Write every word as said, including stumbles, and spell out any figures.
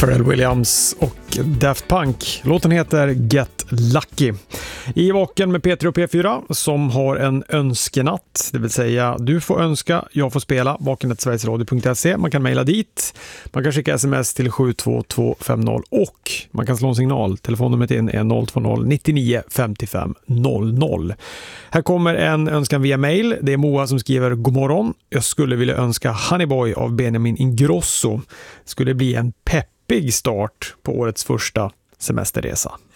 Pharrell Williams och Daft Punk. Låten heter Get Lucky. I Vaken med P tre och P fyra som har en önskenatt, det vill säga du får önska, jag får spela, vaken snabel-a sverigesradio punkt se. Man kan mejla dit, man kan skicka sms till sju två två fem noll och man kan slå en signal. Telefonnumret in är noll två noll nittionio femtiofem noll noll. Här kommer en önskan via mail. Det är Moa som skriver: God morgon, jag skulle vilja önska Honeyboy av Benjamin Ingrosso. Skulle bli en peppig start på årets första semesterresa.